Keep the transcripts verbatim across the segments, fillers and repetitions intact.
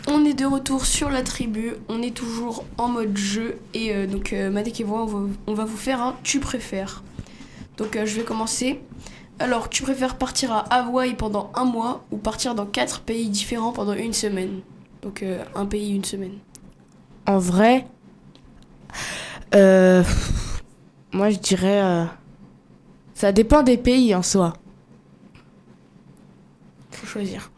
On est de retour sur la tribu, on est toujours en mode jeu et euh, donc euh, Madek et moi on va, on va vous faire un tu préfères. Donc euh, je vais commencer. Alors tu préfères partir à Hawaï pendant un mois ou partir dans quatre pays différents pendant une semaine? Donc euh, un pays, une semaine. En vrai, euh, moi je dirais, euh, ça dépend des pays en soi. Faut choisir.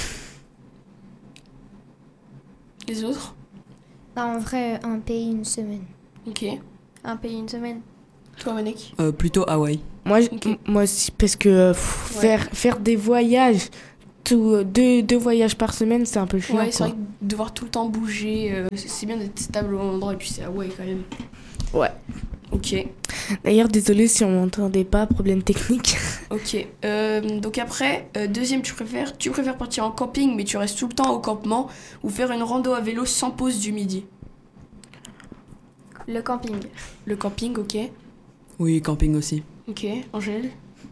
Les autres? Bah, en vrai, un pays, une semaine. Ok. Un pays, une semaine. Toi Madek? Euh, plutôt Hawaï. Moi, j- Ok. m- moi aussi, parce que euh, pff, Ouais. faire, faire des voyages, tout, euh, deux, deux voyages par semaine, c'est un peu chiant. Ouais, c'est quoi. vrai que devoir tout le temps bouger, euh, c'est c'est bien d'être stable au même endroit et puis c'est Hawaï quand même. Ouais. Ok. D'ailleurs, désolé si on m'entendait pas, problème technique. Ok. Euh, donc après, euh, deuxième, tu préfères, tu préfères partir en camping mais tu restes tout le temps au campement ou faire une rando à vélo sans pause du midi? Le camping. Le camping, ok. Oui, camping aussi. Ok. Angèle?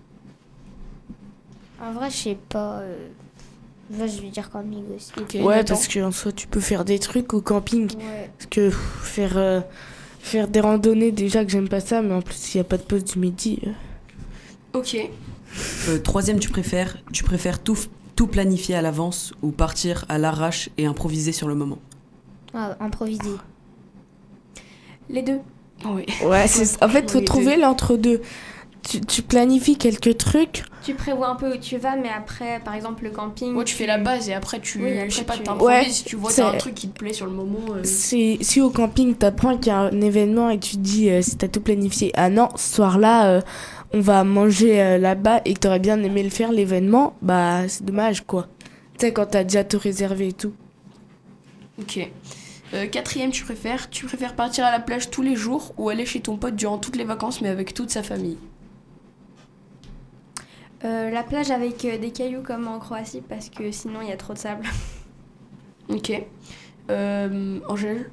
En vrai, je sais pas. Euh... Bah, je vais dire camping aussi. Ok. Ouais, Nathan? parce qu'en soi, tu peux faire des trucs au camping. Ouais. Parce que pff, faire, euh, faire des randonnées, déjà que j'aime pas ça, mais en plus, il n'y a pas de pause du midi. euh. Ok. Euh, troisième, tu préfères, tu préfères tout, f- tout planifier à l'avance ou partir à l'arrache et improviser sur le moment? Ah, improviser. Les deux. Oui. Ouais, c'est, en fait, faut les trouver l'entre-deux. Tu, tu planifies quelques trucs. Tu prévois un peu où tu vas, mais après, par exemple, le camping. Ouais, tu fais la base et après tu, Oui, après je sais pas, tu- t'improvises. Ouais, Si tu vois c'est- t'as un truc qui te plaît sur le moment. euh, C'est, si au camping, t'apprends qu'il y a un événement et tu te dis, euh, si t'as tout planifié, ah non, ce soir-là, euh, on va manger euh, là-bas et que t'aurais bien aimé le faire, l'événement, bah c'est dommage, quoi. Tu sais, quand t'as déjà tout réservé et tout. Ok. Euh, quatrième, tu préfères, tu préfères partir à la plage tous les jours ou aller chez ton pote durant toutes les vacances mais avec toute sa famille? Euh, la plage avec euh, des cailloux comme en Croatie, parce que sinon, il y a trop de sable. Ok. Euh, Angèle?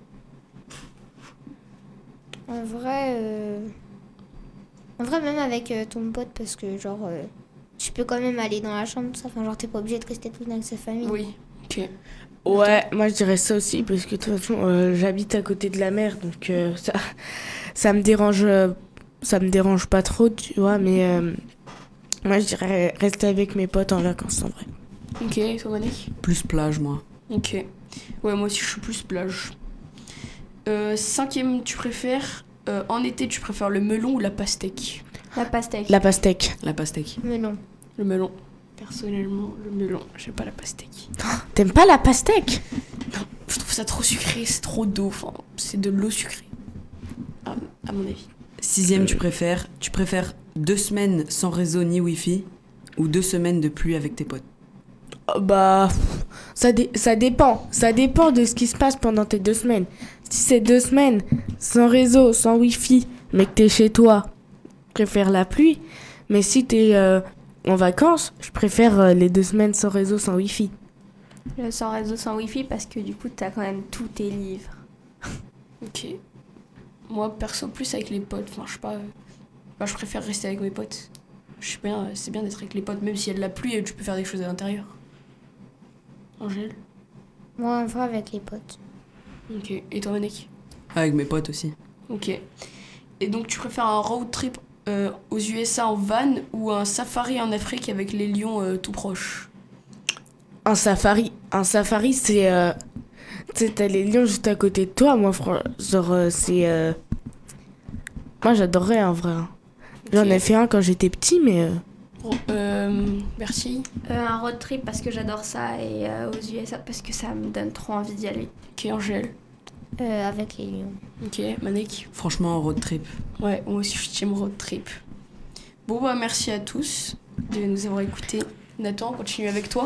En vrai, euh... en vrai, même avec euh, ton pote, parce que genre, euh, tu peux quand même aller dans la chambre, tout ça. Enfin, genre, t'es pas obligé de rester tout le temps avec sa famille. Oui. Ok. Ouais, moi je dirais ça aussi, parce que de toute façon, euh, j'habite à côté de la mer, donc euh, ça, ça me dérange, euh, ça me dérange pas trop, tu vois, mais euh, moi je dirais rester avec mes potes en vacances en vrai. Ok, et toi Manek? Plus plage, moi. Ok. Ouais, moi aussi je suis plus plage. Euh, cinquième, tu préfères, euh, en été, tu préfères le melon ou la pastèque? La pastèque. La pastèque. La pastèque. Mais non. Le melon. Personnellement, le melon. J'aime pas la pastèque. T'aimes pas la pastèque? Je trouve ça trop sucré, c'est trop d'eau. Enfin, c'est de l'eau sucrée. À, à mon avis. Sixième, tu préfères, tu préfères deux semaines sans réseau ni wifi ou deux semaines de pluie avec tes potes? Oh, bah, ça, dé- ça dépend. Ça dépend de ce qui se passe pendant tes deux semaines. Si c'est deux semaines sans réseau, sans wifi, mais que t'es chez toi, je préfère la pluie. Mais si t'es euh, en vacances, je préfère euh, les deux semaines sans réseau, sans wifi. Le sans réseau, sans wifi, parce que du coup, t'as quand même tous tes livres. Ok. Moi, perso, plus avec les potes. Enfin, je sais pas. euh, enfin, je préfère rester avec mes potes. Je sais bien, euh, c'est bien d'être avec les potes, même s'il y a de la pluie et tu peux faire des choses à l'intérieur. Angèle? Moi, en vrai, avec les potes. Ok. Et toi, Manek? Avec mes potes aussi. Ok. Et donc, tu préfères un road trip euh, aux U S A en van ou un safari en Afrique avec les lions euh, tout proches? Un safari, un safari, c'est, euh, tu sais, t'as les lions juste à côté de toi. Moi, fran- genre, euh, c'est, euh, moi, j'adorerais en vrai. hein. J'en Ok. ai fait un quand j'étais petit, mais euh, Bon, euh, merci. Euh, un road trip, parce que j'adore ça, et euh, aux U S A, parce que ça me donne trop envie d'y aller. Ok, Angèle. Euh, avec les lions. Ok, Manek. Franchement, un road trip. Ouais, moi aussi, je suis team road trip. Bon, bah, merci à tous de nous avoir écoutés. Nathan, on continue avec toi.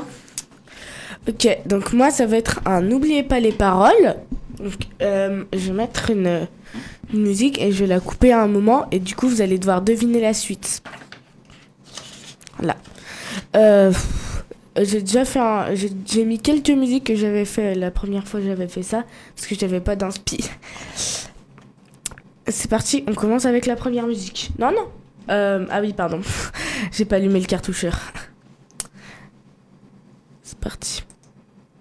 ok. Donc moi, ça va être un n'oubliez pas les paroles. Donc, euh, je vais mettre une, une musique et je vais la couper à un moment et du coup, vous allez devoir deviner la suite. Voilà. Euh, pff, j'ai déjà fait un, j'ai, j'ai mis quelques musiques que j'avais fait la première fois que j'avais fait ça parce que j'avais pas d'inspi. C'est parti, on commence avec la première musique. Non, non. Euh, ah oui, pardon. J'ai pas allumé le cartoucheur. C'est parti.